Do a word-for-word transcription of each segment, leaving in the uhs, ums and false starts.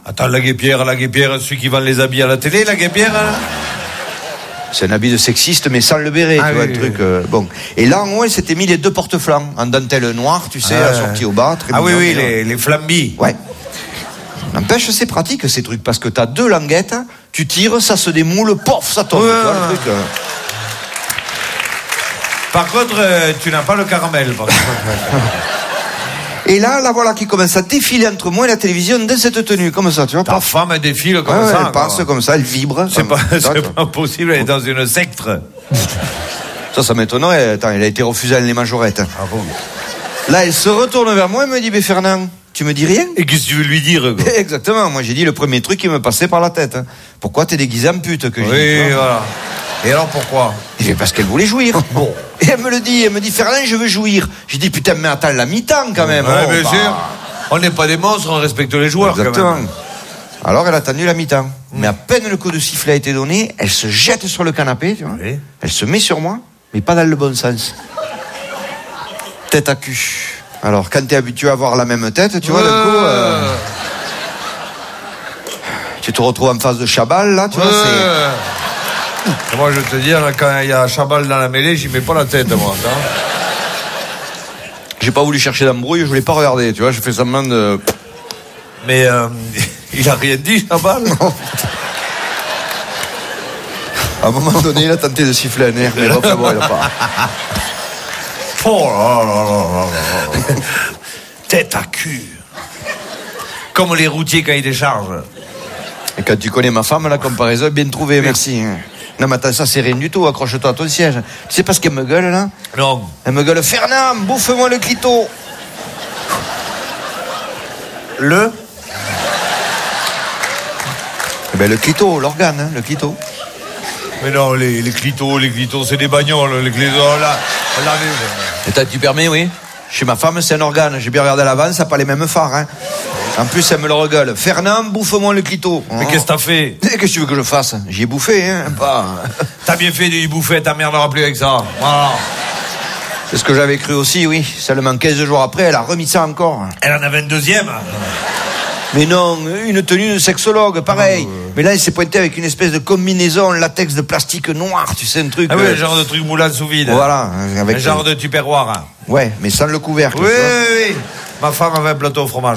Attends, la guépière, la guépière, celui qui vend les habits à la télé, la guépière, hein. C'est un habit de sexiste, mais sans le béret, ah, tu oui, vois, oui, le truc. Oui. Euh, bon. Et là, en haut, elle s'était mis les deux porte-flancs en dentelle noire, tu sais, ah, assortis au bas. Très ah mignon, oui, oui, les, les flambis. Ouais. N'empêche, c'est pratique, ces trucs, parce que t'as deux languettes, tu tires, ça se démoule, pof, ça tombe. Ouais. Tu vois, le truc, euh... Par contre, euh, tu n'as pas le caramel, par contre. Et là, la voilà qui commence à défiler entre moi et la télévision dans cette tenue, comme ça, tu vois. Ta femme, elle défile comme ouais, ça. Elle passe comme ça, elle vibre. C'est pas, c'est pas possible, elle est dans une secte. Ça, ça m'étonnerait. Attends, elle a été refusée à les majorettes. Ah bon. Là, elle se retourne vers moi et me dit, mais Fernand, tu me dis rien? Et qu'est-ce que tu veux lui dire, quoi? Exactement. Moi, j'ai dit le premier truc qui me passait par la tête. Pourquoi t'es déguisé en pute, que j'ai Oui, dit, voilà. Et alors, pourquoi? Et parce qu'elle voulait jouir. Bon. Et elle me le dit, elle me dit, Fernand, je veux jouir. J'ai dit, putain, mais attends, la mi-temps, quand même. Ouais, oh, bien bah... sûr. On n'est pas des monstres, on respecte les joueurs. Exactement. Quand même. Alors, elle a attendu la mi-temps. Mmh. Mais à peine le coup de sifflet a été donné, elle se jette sur le canapé, tu vois. Oui. Elle se met sur moi, mais pas dans le bon sens. Tête à cul. Alors, quand t'es habitué à avoir la même tête, tu vois, ouais. D'un coup, euh... tu te retrouves en face de Chabal, là, tu ouais. vois, c'est... Moi, je te dis, quand il y a Chabal dans la mêlée, j'y mets pas la tête, moi. Hein. J'ai pas voulu chercher d'embrouille, je voulais pas regarder, tu vois, je fais semblant de... Mais euh, il a rien dit, Chabal. À un moment donné, il a tenté de siffler un air, mais bon, bon, il a pas... Oh là là là là là. Tête à cul. Comme les routiers quand ils déchargent. Et quand tu connais ma femme, la comparaison est bien trouvée, oui. Merci. Non, mais attends, ça c'est rien du tout, accroche-toi à ton siège. Tu sais pas ce qu'elle me gueule, là? Non. Elle me gueule, Fernand, bouffe-moi le clito. Le Eh ben, le clito, l'organe, hein, le clito. Mais non, les, les clitos, les clitos, c'est des bagnoles, les clitos, là. là les... Attends, tu permets, oui? Chez ma femme, c'est un organe. J'ai bien regardé à l'avant, ça n'a pas les mêmes phares, hein. En plus, elle me le regueule. Fernand, bouffe-moi le clito. Mais oh. Qu'est-ce que t'as fait? Qu'est-ce que tu veux que je fasse? J'y ai bouffé, hein, pas... T'as bien fait de y bouffer, ta mère n'aura plus avec ça. Voilà. C'est ce que j'avais cru aussi, oui. Seulement quinze jours après, elle a remis ça encore. Elle en avait une deuxième. Mais non, une tenue de sexologue, pareil. Oh, euh... Mais là, elle s'est pointée avec une espèce de combinaison latex de plastique noir, tu sais, un truc... Ah oui, euh... un genre de truc moulant sous vide. Voilà. Avec un genre de tupperware. Hein. Ouais, mais sans le couvercle. Oui, oui, oui. Ma femme avait un plateau au fromage.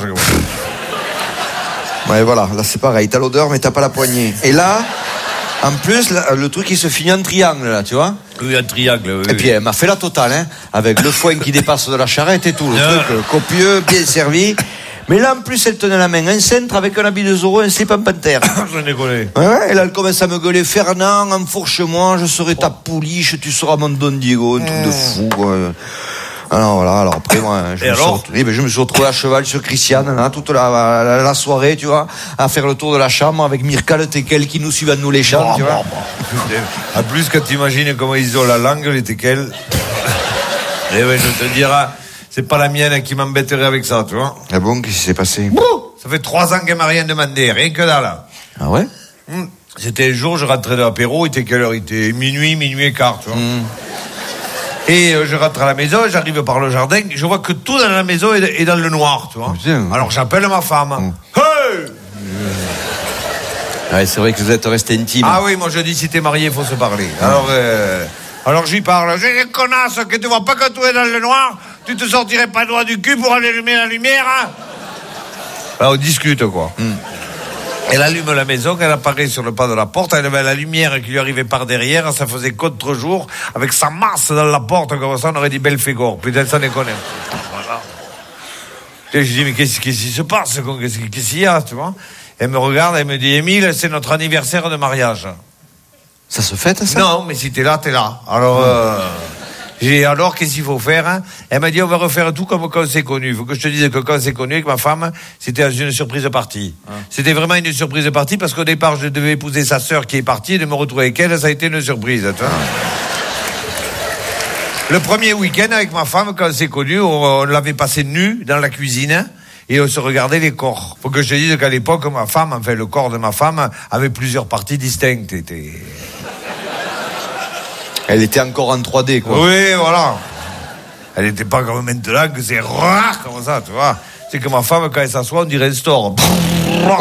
Ouais, voilà, là c'est pareil, t'as l'odeur mais t'as pas la poignée. Et là, en plus, là, le truc il se finit en triangle, là, tu vois. Oui, un triangle, oui. Et puis elle m'a fait la totale, hein, avec le foin qui dépasse de la charrette et tout, le truc euh, copieux, bien servi. Mais là, en plus, elle tenait la main un cintre avec un habit de Zorro, un slip en panthère. Je n'ai collé. Ouais, ouais, et là, elle commence à me gueuler, Fernand, enfourche-moi, je serai ta pouliche, tu seras mon Don Diego, un truc de fou, quoi. Alors voilà, alors après moi, je, me, alors suis, ben, je me suis retrouvé à cheval sur Christiane, là, toute la, la, la soirée, tu vois, à faire le tour de la chambre avec Mirka le teckel qui nous suivent à nous les chambres, oh, tu vois. En plus, quand tu imagines comment ils ont la langue, les teckels, eh ben, je te dirai, c'est pas la mienne qui m'embêterait avec ça, tu vois. Ah bon, qu'est-ce qui s'est passé? Ça fait trois ans qu'elle m'a rien demandé, rien que dalle. Ah ouais? Mmh. C'était un jour, je rentrais de l'apéro, il était quelle heure? Il était minuit, minuit et quart, tu vois. Mmh. Et euh, je rentre à la maison, j'arrive par le jardin, je vois que tout dans la maison est, est dans le noir, tu vois. Oh, alors j'appelle ma femme. Mmh. Hey! Ouais, c'est vrai que vous êtes resté intime. Ah oui, moi je dis si t'es marié, il faut se parler. Mmh. Alors, euh, alors j'y parle. J'ai des connasses que tu vois pas que tout est dans le noir, tu te sortirais pas le doigt du cul pour aller allumer la lumière, hein? Là, on discute, quoi. Mmh. Elle allume la maison, elle apparaît sur le pas de la porte, elle avait la lumière qui lui arrivait par derrière, ça faisait contre-jour, avec sa masse dans la porte, comme ça on aurait dit Belphégor. Putain, ça déconne. Voilà. Et je dis, mais qu'est-ce, qu'est-ce qui se passe? Qu'est-ce, qu'est-ce qu'il y a, tu vois? Elle me regarde, elle me dit, Émile, c'est notre anniversaire de mariage. Ça se fête, ça? Non, mais si t'es là, t'es là. Alors, euh... J'ai alors, qu'est-ce qu'il faut faire, hein? Elle m'a dit, on va refaire tout comme quand on s'est connu. Il faut que je te dise que quand on s'est connu avec ma femme, c'était une surprise partie. Ah. C'était vraiment une surprise partie parce qu'au départ, je devais épouser sa sœur qui est partie et de me retrouver avec elle, ça a été une surprise. Tu vois. Le premier week-end avec ma femme, quand on s'est connu, on, on l'avait passé nu dans la cuisine et on se regardait les corps. Faut que je te dise qu'à l'époque, ma femme, enfin, le corps de ma femme avait plusieurs parties distinctes. Était... Elle était encore en trois D, quoi. Oui, voilà. Elle n'était pas comme maintenant que c'est rare comme ça, tu vois. C'est que ma femme, quand elle s'assoit, on dirait un store.